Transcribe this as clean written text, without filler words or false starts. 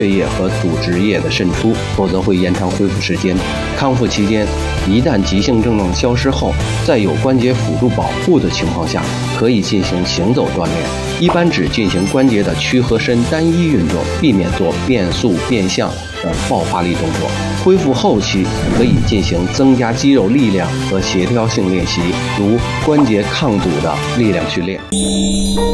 血液和组织液的渗出，否则会延长恢复时间。康复期间，一旦急性症状消失后，在有关节辅助保护的情况下，可以进行行走锻炼，一般只进行关节的屈和伸单一运动，避免做变速、变向等爆发力动作。恢复后期可以进行增加肌肉力量和协调性练习，如关节抗阻的力量训练。